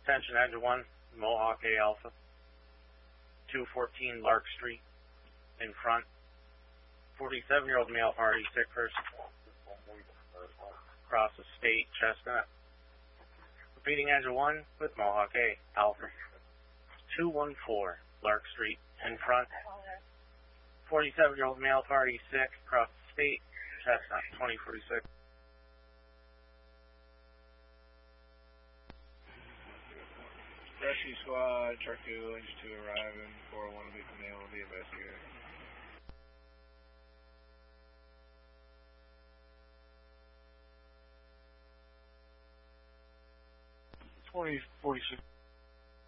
attention, Edge 1, Mohawk A Alpha. 214 Lark Street, in front. 47-year-old male party, sick person. Across the state, Chestnut. Repeating Edge 1 with Mohawk A Alpha. 214 Lark Street, in front. 47-year-old male party, sick, across the state, Chestnut, 2046. Rescue squad, truck 2, engine 2 arriving, 401 will be from the investigator. 2046.